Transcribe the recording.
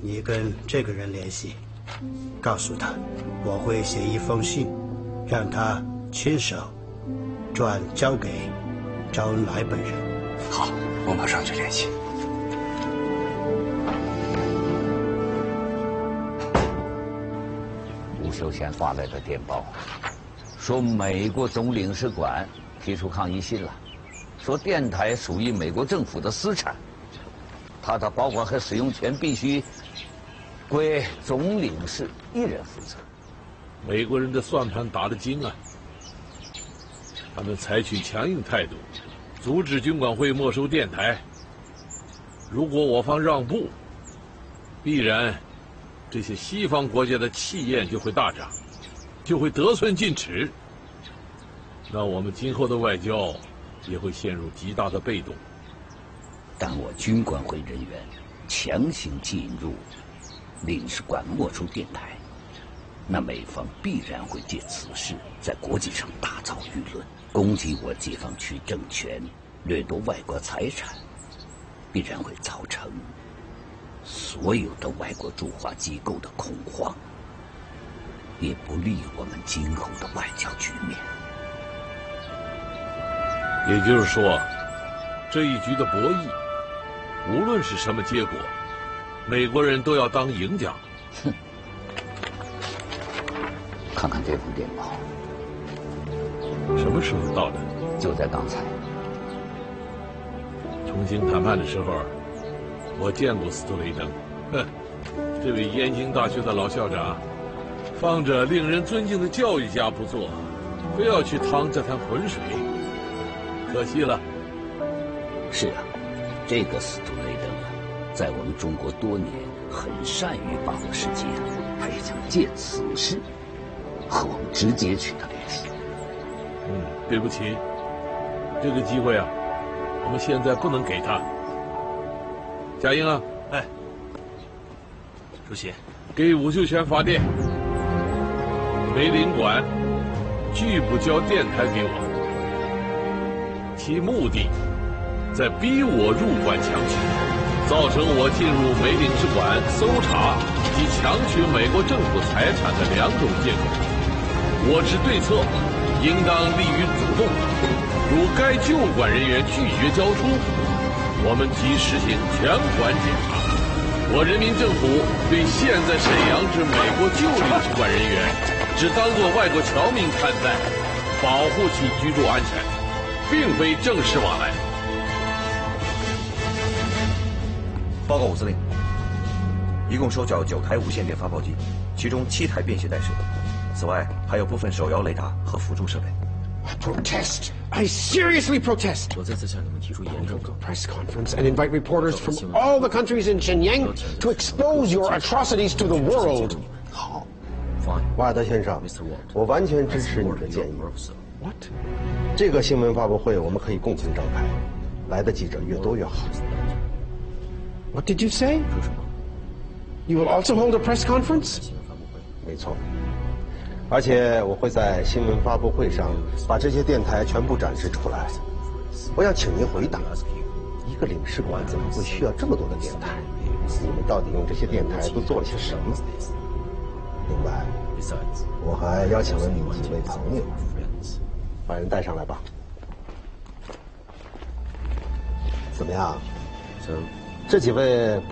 你跟这个人联系，告诉他我会写一封信，让他亲手转交给周恩来本人。 好，我马上去联系。 吴秀贤发来的电报，说美国总领事馆提出抗议信了，说电台属于美国政府的私产，它的保管和使用权必须归总领事一人负责。 美国人的算盘打得精啊！他们采取强硬态度，阻止军管会没收电台。如果我方让步，必然这些西方国家的气焰就会大涨，就会得寸进尺。那我们今后的外交也会陷入极大的被动。 但我军管会人员强行进入领事馆没收电台，那美方必然会借此事在国际上大造舆论，攻击我解放区政权，掠夺外国财产，必然会造成所有的外国驻华机构的恐慌，也不利于我们今后的外交局面。 也就是说，这一局的博弈，无论是什么结果，美国人都要当赢家。 哼！看看这封电报， 什么时候到的？ 就在刚才。 重新谈判的时候，我见过斯特雷登。哼，这位燕京大学的老校长，放着令人尊敬的教育家不做，非要去趟这滩浑水，可惜了。 是啊，这个斯图雷登啊，在我们中国多年，很善于把握时机，他也想借此事和我们直接取得联系。 对不起，这个机会啊，我们现在不能给他。贾英啊， 哎，主席， 给伍秀全发电，梅林馆拒不交电台给我，其目的在逼我入馆强取，造成我进入美领事馆搜查及强取美国政府财产的两种借口。我之对策应当立于主动，如该旧馆人员拒绝交出，我们即实行全馆检查。我人民政府对现在沈阳至美国旧领事馆人员，只当作外国侨民看待，保护其居住安全，并非正式往来。 报告伍司令，一共收缴9台无线电发报机，其中7台便携带设备，此外还有部分手摇雷达和辅助设备。 Protest! I seriously protest! 我再次向你们提出严正 Press conference and invite reporters from all the countries in Shenyang to expose your atrocities to the world. 好， 瓦尔德先生，我完全支持你的建议。 What? 这个新闻发布会我们可以共同召开，来的记者越多越好。 What did you say? You will also hold a press conference? 没错，而且我会在新闻发布会上把这些电台全部展示出来。我想请您回答，一个领事馆怎么会需要这么多的电台？你们到底用这些电台都做了些什么？另外，我还邀请了你几位朋友，把人带上来吧。怎么样？这几位。